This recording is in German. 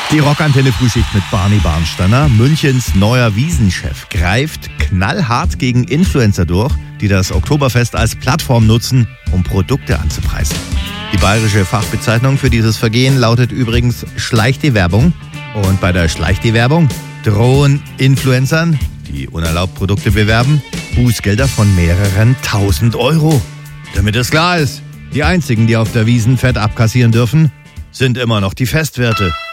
Die Rockantenne-Frühschicht mit Barney Barnsteiner. Münchens neuer Wiesenchef greift knallhart gegen Influencer durch, die das Oktoberfest als Plattform nutzen, um Produkte anzupreisen. Die bayerische Fachbezeichnung für dieses Vergehen lautet übrigens Schleich-die-Werbung. Und bei der Schleich-die-Werbung drohen Influencern, die unerlaubt Produkte bewerben, Bußgelder von mehreren 1000 Euro. Damit es klar ist, die einzigen, die auf der Wiesn Fett abkassieren dürfen, sind immer noch die Festwirte.